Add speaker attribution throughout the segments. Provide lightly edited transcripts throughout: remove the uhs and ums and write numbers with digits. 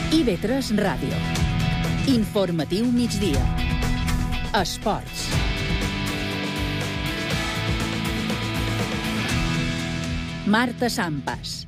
Speaker 1: IB3 Ràdio. Informatiu migdia. Esports. Marta Sampas.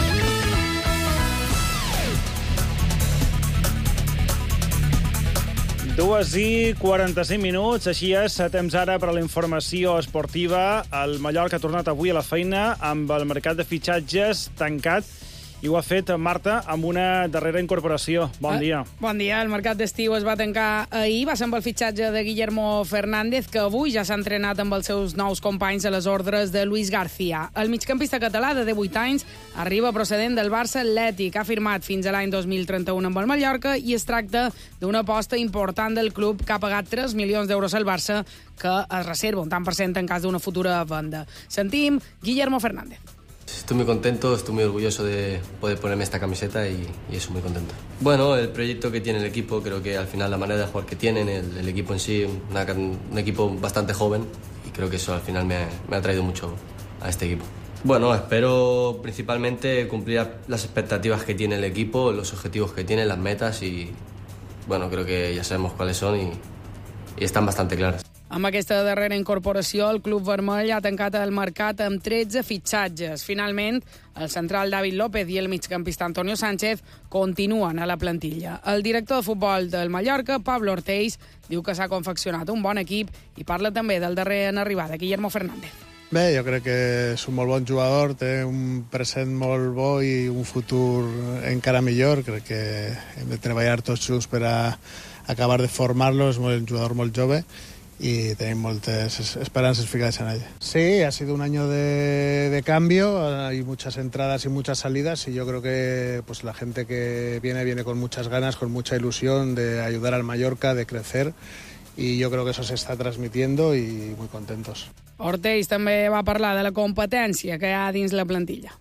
Speaker 2: 2:45, així és, temps ara per a la informació esportiva. El Mallorca ha tornat avui a la feina amb el mercat de fitxatges tancat i ho ha fet, Marta, amb una darrera incorporació. Bon dia.
Speaker 3: Bon dia. El mercat d'estiu es va tancar ahir. Va ser amb el fitxatge de Guillermo Fernández, que avui ja s'ha entrenat amb els seus nous companys a les ordres de Luis García. El migcampista català de 18 anys arriba procedent del Barça Atlètic. Ha firmat fins a l'any 2031 amb el Mallorca i es tracta d'una aposta important del club que ha pagat 3 milions d'euros al Barça, que es reserva un tant per cent en cas d'una futura venda. Sentim Guillermo Fernández.
Speaker 4: Estoy muy contento, estoy muy orgulloso de poder ponerme esta camiseta y eso, muy contento. Bueno, el proyecto que tiene el equipo, creo que al final la manera de jugar que tienen, el equipo en sí, un equipo bastante joven, y creo que eso al final me ha traído mucho a este equipo. Bueno, espero principalmente cumplir las expectativas que tiene el equipo, los objetivos que tiene, las metas, y bueno, creo que ya sabemos cuáles son y están bastante claras.
Speaker 3: Amb aquesta darrera incorporació, el club vermell ha tancat el mercat amb 13 fitxatges. Finalment, el central David López i el migcampista Antonio Sánchez continuen a la plantilla. El director de futbol del Mallorca, Pablo Ortells, diu que s'ha confeccionat un bon equip i parla també del darrer en arribada, Guillermo Fernández.
Speaker 5: Bé, jo crec que és un molt bon jugador, té un present molt bo i un futur encara millor. Crec que hem de treballar tots junts per a acabar de formar-lo. És un jugador molt jove y tenéis muchas esperanzas fijadas en ella. Sí, ha sido un año de cambio, hay muchas entradas y muchas salidas y yo creo que pues la gente que viene con muchas ganas, con mucha ilusión de ayudar al Mallorca, de crecer, y yo creo que eso se está transmitiendo y muy contentos.
Speaker 3: Ortells també va parlar de la competència que hi ha dins la plantilla.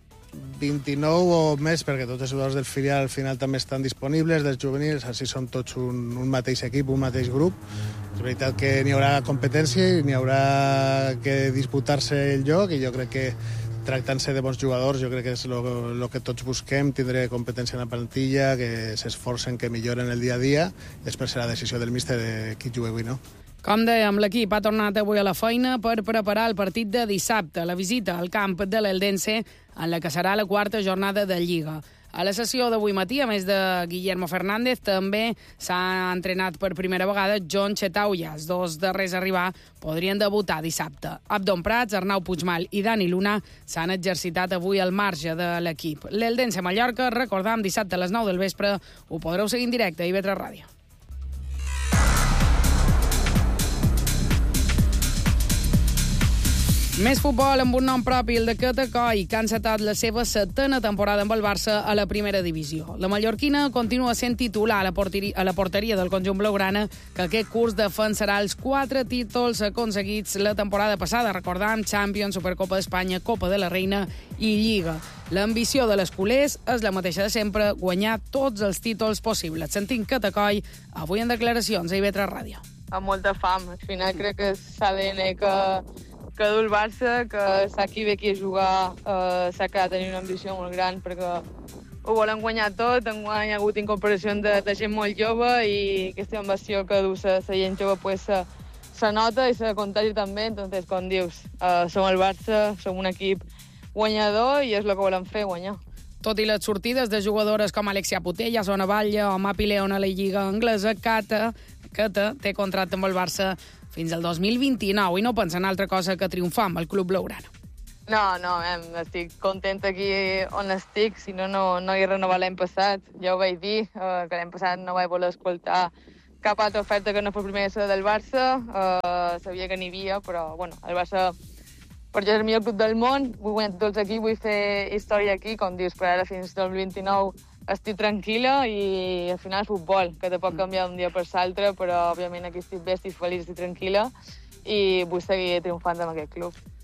Speaker 5: 29 o més, perquè tots els jugadors del filial al final també estan disponibles, dels juvenils, així som tots un mateix equip, un mateix grup. És veritat que n'hi haurà competència i n'hi haurà que disputar-se el lloc, i jo crec que tractant-se de bons jugadors, jo crec que és el que tots busquem, tindre competència en la plantilla, que s'esforcen, que milloren el dia a dia, i després serà decisió del míster de qui juga avui, no?
Speaker 3: Com dèiem, l'equip ha tornat avui a la feina per preparar el partit de dissabte, la visita al camp de l'Eldense, en la que serà la quarta jornada de Lliga. A la sessió d'avui matí, a més de Guillermo Fernández, també s'ha entrenat per primera vegada John Chetaoya. Els dos darrers a arribar podrien debutar dissabte. Abdon Prats, Arnau Puigmal i Dani Luna s'han exercitat avui al marge de l'equip. L'Eldense Mallorca, recordam, dissabte a les 9 del vespre, ho podreu seguir en directe a IB3 Ràdio. Més futbol amb un nom propi, el de Kete Coll, que ha encetat la seva 7a temporada amb el Barça a la primera divisió. La mallorquina continua sent titular a la porteria del conjunt blaugrana, que aquest curs defensarà els 4 títols aconseguits la temporada passada. Recordam, Champions, Supercopa d'Espanya, Copa de la Reina i Lliga. L'ambició de les culers és la mateixa de sempre, guanyar tots els títols possibles. Sentim Kete Coll avui en declaracions a IB3 Ràdio.
Speaker 6: Amb molta fam. Al final crec que és l'ADN que du el Barça, que sap qui ve aquí a jugar, sap que ha de tenir una ambició molt gran, perquè ho volen guanyar tot. Enguany hi ha hagut incorporació de gent molt jove i aquesta ambició que du la gent jove pues, se nota i se contagia també. Entonces, com dius, som el Barça, som un equip guanyador i és el que volem fer, guanyar.
Speaker 3: Tot i les sortides de jugadores com Alexia Putellas o Navalla o Mapi León a la Lliga anglesa, Kete té contracte amb el Barça fins al 2029 i no pensa en altra cosa que triomfar amb el club blaugrana.
Speaker 6: No, estic content aquí on estic, si no hi renovat l'any passat. Ja ho vaig dir, que l'any passat no vaig voler escoltar cap altra oferta que no fos primer del Barça. Sabia que n'hi havia, però bueno, el Barça per jo és el millor club del món, vull guanyar tots aquí, vull fer història aquí, com dius, però ara fins al 2029 estic tranquil·la i al final és futbol, que te pot canviar d'un dia per l'altre, però òbviament aquí estic bé, estic feliç, estic tranquil·la i vull seguir triomfant amb aquest club.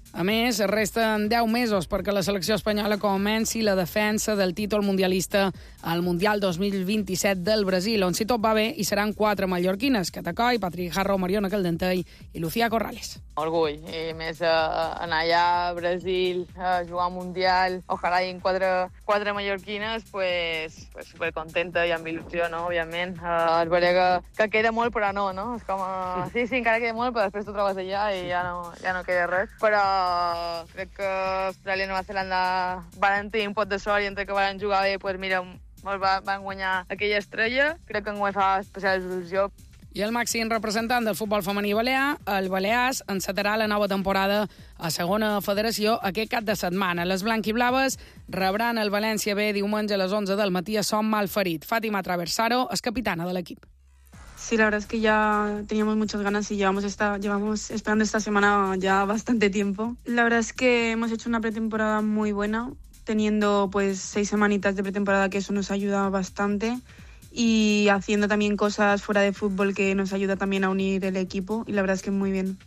Speaker 3: A més, resten 10 mesos perquè la selecció espanyola comenci la defensa del títol mundialista al Mundial 2027 del Brasil, on si tot va bé hi seran 4 mallorquines, Cata Coll, Patrick Jarro, Mariona Caldentey i Lucía Corrales.
Speaker 6: Orgull, i més anar allà a Brasil a jugar al Mundial, ojalà hi 4 mallorquines, pues supercontenta i amb il·lusió, no? Òbviament. Es veurà que queda molt, però no? És com, sí, encara queda molt, però després t'ho trobes allà i ja no queda res. Però crec que Austràlia i Nova Zelanda van tenir un pot de sort i entre que van jugar bé, pues mira, van guanyar aquella estrella. Crec que enguany fa especial il·lusió.
Speaker 3: I el màxim representant del futbol femení balear, el Balears, encetarà la nova temporada a segona federació aquest cap de setmana. Les blanquiblaves rebran el València B diumenge a les 11 del matí a Som Malferit. Fàtima Traversaro és capitana de l'equip.
Speaker 7: Sí, la verdad es que ya teníamos muchas ganas y llevamos esperando esta semana ya bastante tiempo. La verdad es que hemos hecho una pretemporada muy buena, teniendo pues 6 semanitas de pretemporada, que eso nos ayuda bastante, y haciendo también cosas fuera de fútbol que nos ayuda también a unir el equipo, y la verdad es que muy bien.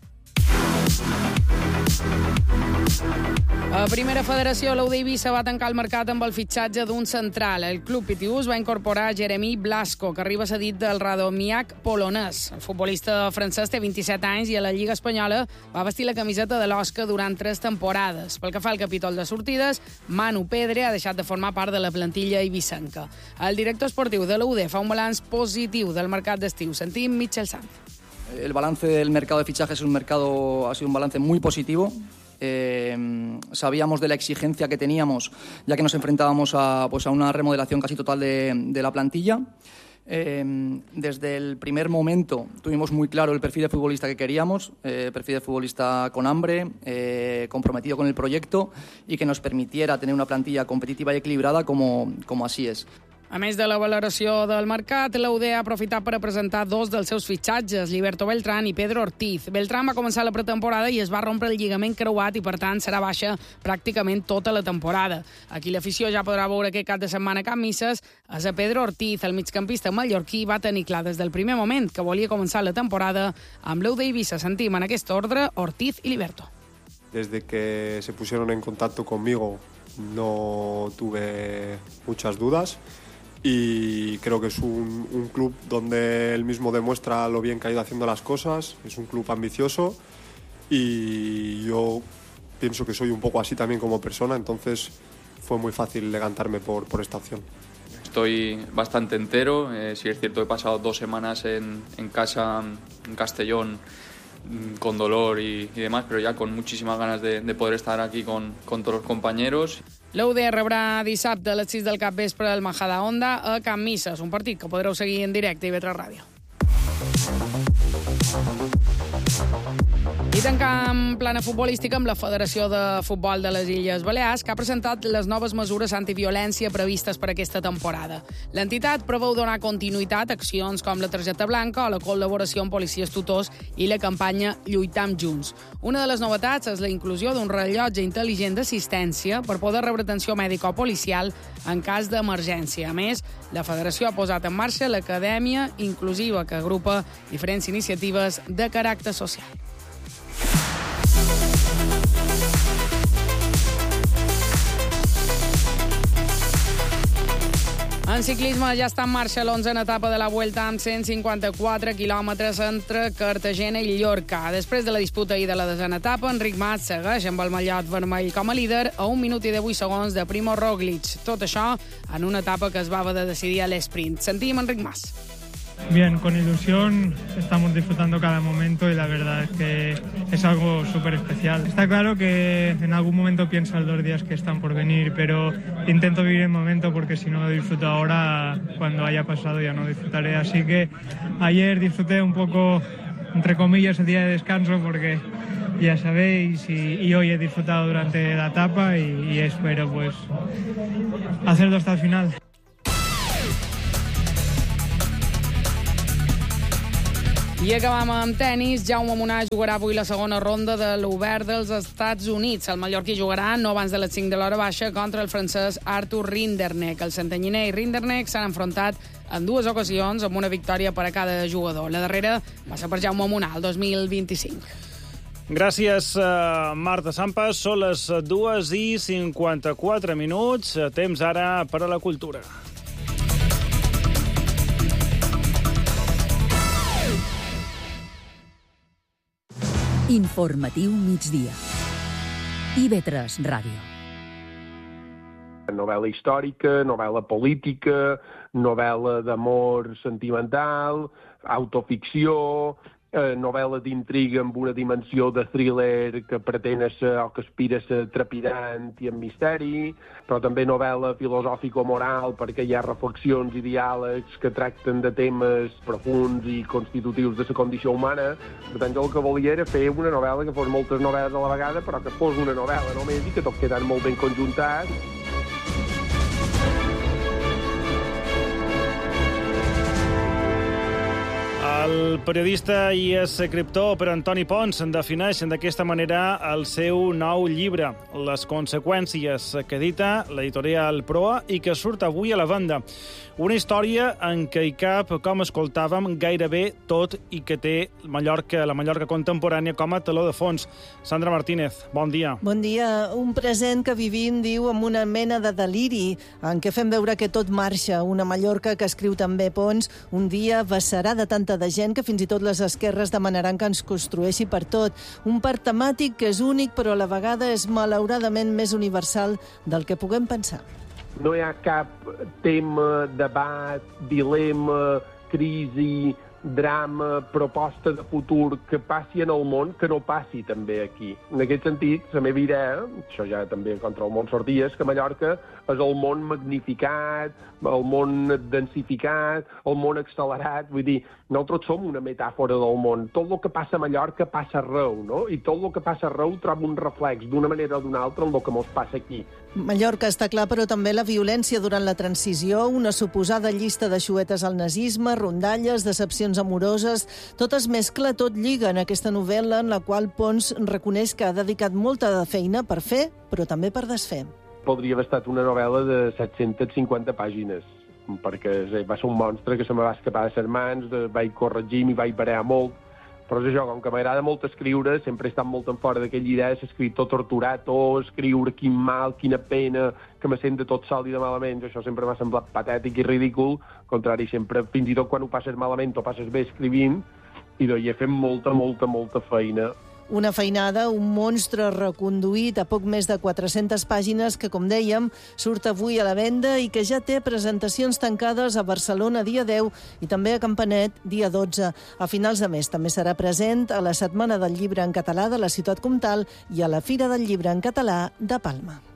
Speaker 3: A Primera Federació, l'UD Eivissa va tancar el mercat amb el fitxatge d'un central. El club Pitiús va incorporar Jeremy Blasco, que arriba cedit del Radomiak polonès. El futbolista francès té 27 anys i a la Lliga Espanyola va vestir la camiseta de l'Osca durant 3 temporades. Pel que fa al capítol de sortides, Manu Pedre ha deixat de formar part de la plantilla eivissenca. El director esportiu de l'UD fa un balanç positiu del mercat d'estiu. Sentim Michel Sanz.
Speaker 8: El balance del mercado de fichajes ha sido un balance muy positivo. Sabíamos de la exigencia que teníamos, ya que nos enfrentábamos a una remodelación casi total de la plantilla. Desde el primer momento tuvimos muy claro el perfil de futbolista que queríamos, perfil de futbolista con hambre, comprometido con el proyecto y que nos permitiera tener una plantilla competitiva y equilibrada como así es.
Speaker 3: A més de la valoració del mercat, l'UD ha aprofitat per a presentar 2 dels seus fitxatges, Liberto Beltrán i Pedro Ortiz. Beltrán va començar la pretemporada i es va rompre el lligament creuat i, per tant, serà baixa pràcticament tota la temporada. Aquí l'afició ja podrà veure aquest cap de setmana a Can Misses és a Pedro Ortiz. El migcampista mallorquí va tenir clar des del primer moment que volia començar la temporada amb l'UD Eivissa. Sentim en aquest ordre Ortiz i Liberto.
Speaker 9: Desde que se pusieron en contacto conmigo no tuve muchas dudas. Y creo que es un club donde él mismo demuestra lo bien que ha ido haciendo las cosas, es un club ambicioso y yo pienso que soy un poco así también como persona, entonces fue muy fácil decantarme por esta opción.
Speaker 10: Estoy bastante entero, sí es cierto que he pasado 2 semanas en casa, en Castellón, con dolor y demás, pero ya con muchísimas ganas de poder estar aquí con todos los compañeros.
Speaker 3: L'UD rebrà dissabte a les 6 del capvespre el Majadahonda a Can Misses, un partit que podreu seguir en directe a IB3 Ràdio. I tancam plana futbolística amb la Federació de Futbol de les Illes Balears, que ha presentat les noves mesures antiviolència previstes per aquesta temporada. L'entitat preveu donar continuïtat a accions com la targeta blanca o la col·laboració amb policies tutors i la campanya Lluitam Junts. Una de les novetats és la inclusió d'un rellotge intel·ligent d'assistència per poder rebre atenció mèdica o policial en cas d'emergència. A més, la Federació ha posat en marxa l'Acadèmia Inclusiva, que agrupa diferents iniciatives de caràcter social. En ciclisme ja està en marxa l'11a etapa de la Vuelta amb 154 quilòmetres entre Cartagena i Llorca. Després de la disputa ahir de la 10a etapa, Enric Mas segueix amb el mallot vermell com a líder a 1 minut i 18 segons de Primo Roglic. Tot això en una etapa que es va haver de decidir a l'esprint. Sentim Enric Mas.
Speaker 11: Bien, con ilusión, estamos disfrutando cada momento y la verdad es que es algo súper especial. Está claro que en algún momento pienso en los días que están por venir, pero intento vivir el momento porque si no lo disfruto ahora, cuando haya pasado ya no disfrutaré. Así que ayer disfruté un poco, entre comillas, el día de descanso porque ya sabéis, y hoy he disfrutado durante la etapa y espero pues hacerlo hasta el final.
Speaker 3: I acabam amb tenis. Jaume Munar jugarà avui la segona ronda de l'Obert dels Estats Units. El mallorquí jugarà no abans de les 5 de l'hora baixa contra el francès Arthur Rinderknecht. El Santanyiner i Rinderknecht s'han enfrontat en 2 ocasions amb una victòria per a cada jugador. La darrera va ser per Jaume Munar, el 2025.
Speaker 2: Gràcies, Marta Sampas. Són les 2:54. Temps ara per a la cultura.
Speaker 1: Informatiu migdia. IB3 Ràdio.
Speaker 12: Novel·la històrica, novel·la política, novel·la d'amor sentimental, autoficció, novel·la d'intriga amb una dimensió de thriller que pretén ser o que aspira a ser trepidant i amb misteri, però també novel·la filosòfico-moral perquè hi ha reflexions i diàlegs que tracten de temes profuns i constitutius de la condició humana. Per tant, jo el que volia era fer una novel·la que fos moltes novel·les a la vegada, però que fos una novel·la només i que tot quedant molt ben conjuntat.
Speaker 2: El periodista i escriptor Pere Antoni Pons defineix d'aquesta manera el seu nou llibre, Les conseqüències, que edita l'editorial Proa i que surt avui a la venda. Una història en què hi cap, com escoltàvem, gairebé tot i que té la Mallorca contemporània com a teló de fons. Sandra Martínez, bon dia.
Speaker 13: Bon dia. Un present que vivim, diu, amb una mena de deliri, en què fem veure que tot marxa. Una Mallorca que escriu també Pons, un dia vessarà de tanta de gent que fins i tot les esquerres demanaran que ens construeixi per tot. Un parc temàtic que és únic, però a la vegada és malauradament més universal del que puguem pensar.
Speaker 12: No hi ha cap tema, debat, dilema, crisi, drama, proposta de futur que passi en el món que no passi també aquí. En aquest sentit, la meva idea, això ja també contra el món sortia, és que Mallorca és el món magnificat, el món densificat, el món accelerat. Vull dir, nosaltres som una metàfora del món. Tot el que passa a Mallorca passa arreu, no? I tot el que passa arreu troba un reflex d'una manera o d'una altra en el que ens passa aquí.
Speaker 13: Mallorca està clar, però també la violència durant la transició, una suposada llista de xuetes al nazisme, rondalles, decepcions amoroses. Tot es mescla, tot lliga en aquesta novel·la en la qual Pons reconeix que ha dedicat molta de feina per fer, però també per desfer.
Speaker 12: Podria haver estat una novel·la de 750 pàgines, perquè va ser un monstre que se me va escapar de les mans, vaig corregir, m'hi vaig parar molt, però és això, com que m'agrada molt escriure, sempre he estat molt en fora d'aquella idea de escriptor torturat o escriure quin mal, quina pena, que me sent de tot sol i de malament. Això sempre m'ha semblat patètic i ridícul, al contrari, sempre, fins i tot quan ho passes malament o passes bé escrivint, i hi he fet molta feina.
Speaker 13: Una feinada, un monstre reconduït a poc més de 400 pàgines que, com dèiem, surt avui a la venda i que ja té presentacions tancades a Barcelona dia 10 i també a Campanet dia 12. A finals de mes també serà present a la Setmana del Llibre en Català de la Ciutat Comtal i a la Fira del Llibre en Català de Palma.